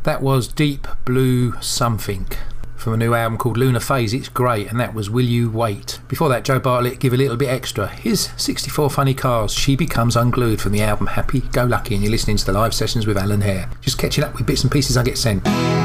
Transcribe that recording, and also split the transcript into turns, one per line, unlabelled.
That was Deep Blue Something from a new album called Lunar Phase. It's great, and that was Will You Wait. Before that, Joe Bartlett, Give a Little Bit Extra. His 64 Funny Cars, She Becomes Unglued from the album Happy Go Lucky, and you're listening to the live sessions with Alan Hare. Just catching up with bits and pieces I get sent.